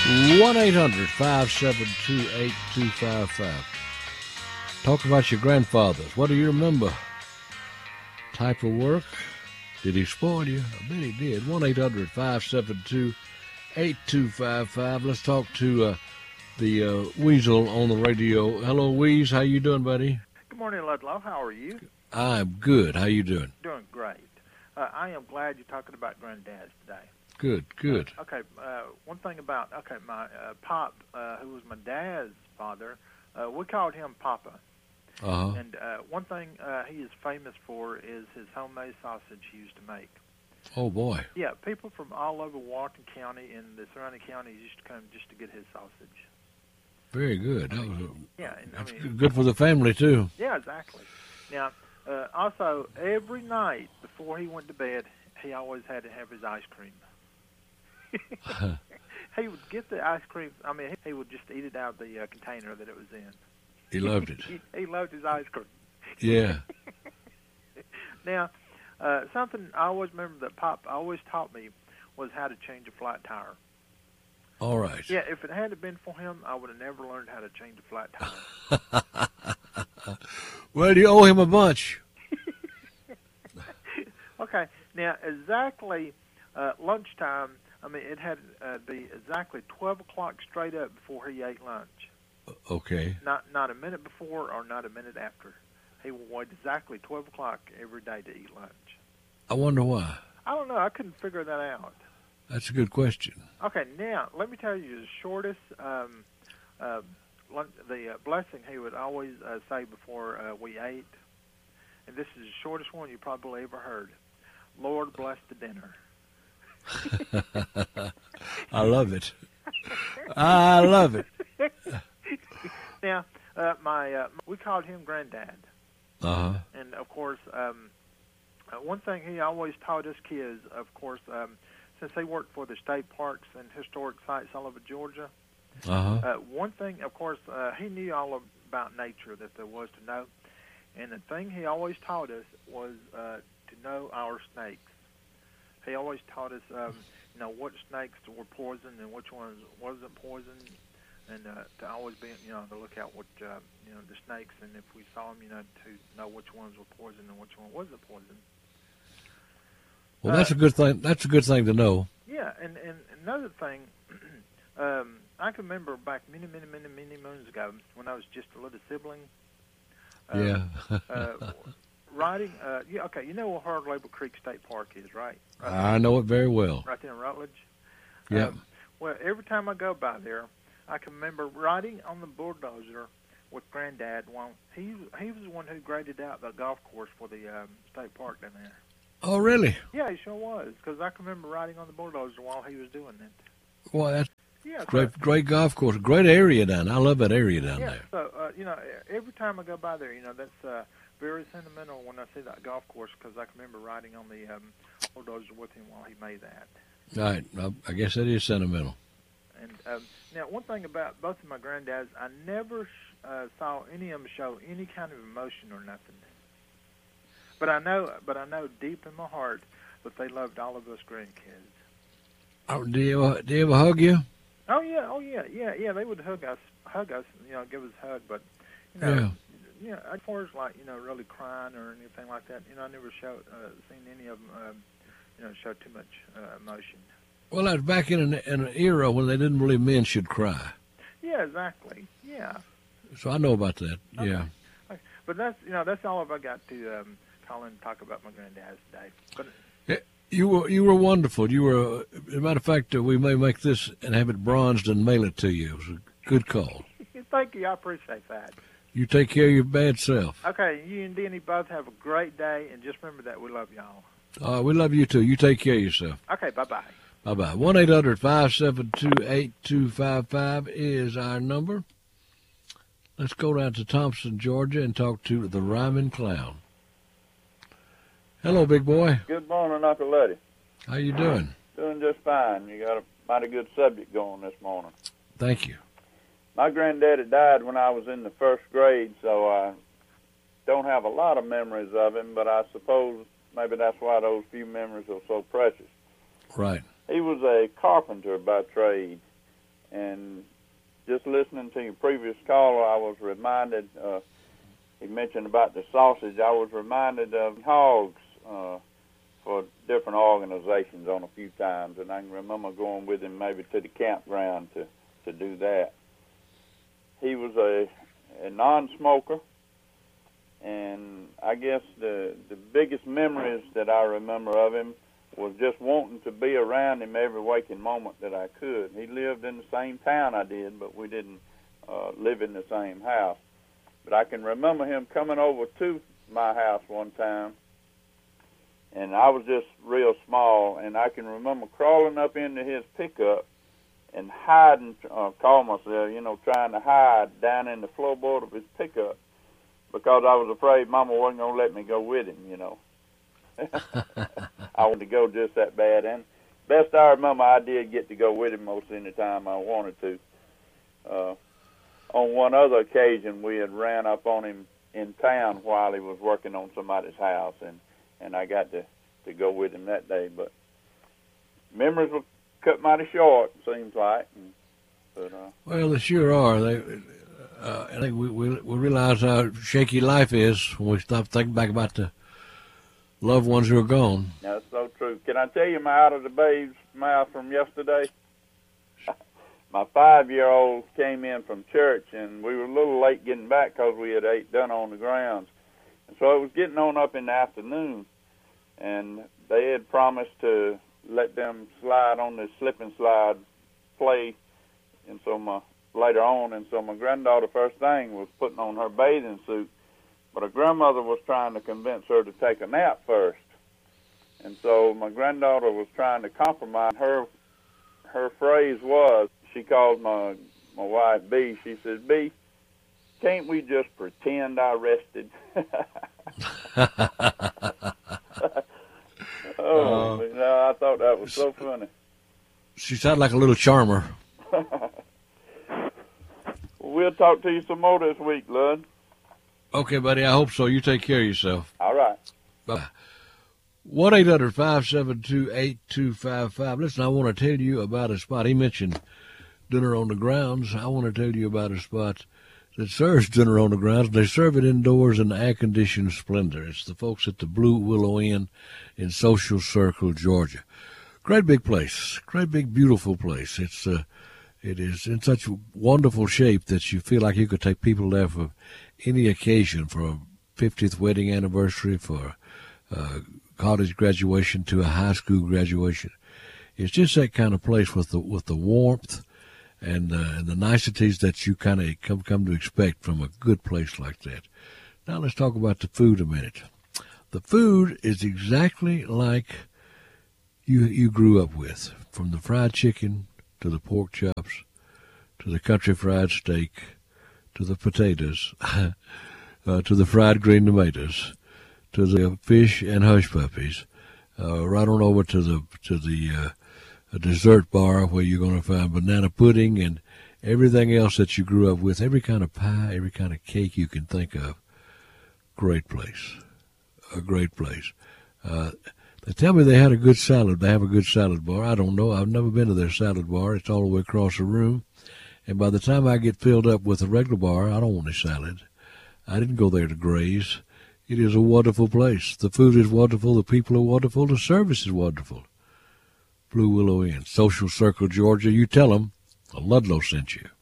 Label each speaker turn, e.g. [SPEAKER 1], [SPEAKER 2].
[SPEAKER 1] 1-800-572-8255. Talk about your grandfathers. What do you remember? Type of work? Did he spoil you? I bet he did. 1-800-572-8255. Let's talk to the Weasel on the radio. Hello, Weeze. How you doing, buddy?
[SPEAKER 2] Good morning, Ludlow. How are you?
[SPEAKER 1] I'm good. How you doing?
[SPEAKER 2] Doing great. I am glad you're talking about granddads today.
[SPEAKER 1] Good, good.
[SPEAKER 2] One thing about, my pop, who was my dad's father, we called him Papa.
[SPEAKER 1] Uh-huh.
[SPEAKER 2] And one thing he is famous for is his homemade sausage he used to make.
[SPEAKER 1] Oh, boy.
[SPEAKER 2] Yeah, people from all over Walton County and the surrounding counties used to come just to get his sausage.
[SPEAKER 1] Very good.
[SPEAKER 2] That's
[SPEAKER 1] good for the family, too.
[SPEAKER 2] Yeah, exactly. Now, also, every night before he went to bed, he always had to have his ice cream. He would get the ice cream. He would just eat it out of the container that it was in.
[SPEAKER 1] He loved it.
[SPEAKER 2] He loved his ice cream.
[SPEAKER 1] Yeah.
[SPEAKER 2] Now, something I always remember that Pop always taught me was how to change a flat tire.
[SPEAKER 1] All right.
[SPEAKER 2] Yeah, if it hadn't been for him, I would have never learned how to change a flat tire.
[SPEAKER 1] Well, you owe him a bunch.
[SPEAKER 2] Okay, now exactly lunchtime, it had to be exactly 12 o'clock straight up before he ate lunch.
[SPEAKER 1] Okay.
[SPEAKER 2] Not a minute before or not a minute after. He would wait exactly 12 o'clock every day to eat lunch.
[SPEAKER 1] I wonder why.
[SPEAKER 2] I don't know. I couldn't figure that out.
[SPEAKER 1] That's a good question.
[SPEAKER 2] Okay, now let me tell you the shortest blessing he would always say before we ate, and this is the shortest one you probably ever heard. Lord bless the dinner.
[SPEAKER 1] I love it. I love it.
[SPEAKER 2] Now, we called him Granddad.
[SPEAKER 1] Uh-huh.
[SPEAKER 2] And, of course, one thing he always taught us kids, of course, since he worked for the state parks and historic sites all over Georgia, one thing, of course, he knew all about nature that there was to know. And the thing he always taught us was to know our snakes. He always taught us, what snakes were poison and which ones wasn't poison, and to always be, to look out what, the snakes, and if we saw them, to know which ones were poison and which one wasn't poison.
[SPEAKER 1] Well, that's a good thing. That's a good thing to know.
[SPEAKER 2] Yeah, and another thing, I can remember back many moons ago when I was just a little sibling. Riding, you know where Hard Labor Creek State Park is, right?
[SPEAKER 1] I know it very well.
[SPEAKER 2] Right there in Rutledge?
[SPEAKER 1] Yeah.
[SPEAKER 2] Well, every time I go by there, I can remember riding on the bulldozer with Granddad. While he was the one who graded out the golf course for the state park down there.
[SPEAKER 1] Oh, really?
[SPEAKER 2] Yeah, he sure was, because I can remember riding on the bulldozer while he was doing it.
[SPEAKER 1] Well, that's great golf course, great area down there. I love that area down there.
[SPEAKER 2] So, every time I go by there, that's very sentimental when I see that golf course, because I can remember riding on the bulldozer with him while he made that.
[SPEAKER 1] All right, I guess that is sentimental.
[SPEAKER 2] And now, one thing about both of my granddads, I never saw any of them show any kind of emotion or nothing. But I know deep in my heart that they loved all of us grandkids.
[SPEAKER 1] Oh, do you ever hug you?
[SPEAKER 2] Oh yeah. They would hug us, give us a hug. But as far as really crying or anything like that, I never seen any of them, show too much emotion.
[SPEAKER 1] Well, that's back in an era when they didn't believe men should cry.
[SPEAKER 2] Yeah, exactly. Yeah.
[SPEAKER 1] So I know about that.
[SPEAKER 2] Okay.
[SPEAKER 1] Yeah.
[SPEAKER 2] Okay. But that's all I've got to call and talk about my granddads today. But
[SPEAKER 1] you were wonderful. You were, as a matter of fact, we may make this and have it bronzed and mail it to you. It was a good call.
[SPEAKER 2] Thank you. I appreciate that.
[SPEAKER 1] You take care of your bad self.
[SPEAKER 2] Okay, you and Denny both have a great day, and just remember that we love y'all.
[SPEAKER 1] We love you too. You take care of yourself.
[SPEAKER 2] Okay, bye-bye.
[SPEAKER 1] Bye-bye. 1-800-572-8255 is our number. Let's go down to Thompson, Georgia, and talk to the Rhyming Clown. Hello, big boy.
[SPEAKER 3] Good morning, Uncle Luddy.
[SPEAKER 1] How you doing?
[SPEAKER 3] Doing just fine. You got a mighty good subject going this morning.
[SPEAKER 1] Thank you.
[SPEAKER 3] My granddaddy died when I was in the first grade, so I don't have a lot of memories of him, but I suppose maybe that's why those few memories are so precious.
[SPEAKER 1] Right.
[SPEAKER 3] He was a carpenter by trade, And just listening to your previous caller, I was reminded, he mentioned about the sausage, I was reminded of hogs for different organizations on a few times, and I can remember going with him maybe to the campground to do that. He was a non-smoker, and I guess the biggest memories that I remember of him was just wanting to be around him every waking moment that I could. He lived in the same town I did, but we didn't live in the same house. But I can remember him coming over to my house one time, and I was just real small, and I can remember crawling up into his pickup and hiding, call myself, trying to hide down in the floorboard of his pickup because I was afraid Mama wasn't going to let me go with him, I wanted to go just that bad. And best I remember, I did get to go with him most any time I wanted to. On one other occasion, we had ran up on him in town while he was working on somebody's house, and I got to go with him that day. But memories were cut mighty short, seems like.
[SPEAKER 1] Well, they sure are. I think we realize how shaky life is when we stop thinking back about the loved ones who are gone.
[SPEAKER 3] That's so true. Can I tell you my out of the babe's mouth from yesterday? My 5-year-old came in from church, and we were a little late getting back because we had ate dinner on the grounds. And so it was getting on up in the afternoon, and they had promised to let them slide on the slip and slide play, and so later on, and so my granddaughter first thing was putting on her bathing suit, but her grandmother was trying to convince her to take a nap first. And so my granddaughter was trying to compromise. Her phrase was, she called my wife B. She said, B, can't we just pretend I rested? I thought that was so funny.
[SPEAKER 1] She sounded like a little charmer.
[SPEAKER 3] We'll talk to you some more this week, Lud.
[SPEAKER 1] Okay, buddy, I hope so. You take care of yourself.
[SPEAKER 3] All right.
[SPEAKER 1] Bye. 1-800-572-8255. Listen, I want to tell you about a spot. He mentioned dinner on the grounds. I want to tell you about a spot that serves dinner on the grounds. They serve it indoors in air-conditioned splendor. It's the folks at the Blue Willow Inn in Social Circle, Georgia. Great big place. Great big, beautiful place. It is in such wonderful shape that you feel like you could take people there for any occasion, for a 50th wedding anniversary, for college graduation, to a high school graduation. It's just that kind of place with the warmth and the niceties that you kind of come to expect from a good place like that. Now let's talk about the food a minute. The food is exactly like you grew up with, from the fried chicken to the pork chops to the country fried steak to the potatoes to the fried green tomatoes to the fish and hush puppies, right on over to the dessert bar where you're going to find banana pudding and everything else that you grew up with, every kind of pie, every kind of cake you can think of. Great place. A great place. They tell me they had a good salad. They have a good salad bar. I don't know. I've never been to their salad bar. It's all the way across the room. And by the time I get filled up with a regular bar, I don't want any salad. I didn't go there to graze. It is a wonderful place. The food is wonderful. The people are wonderful. The service is wonderful. Blue Willow Inn, Social Circle, Georgia. You tell them Ludlow sent you.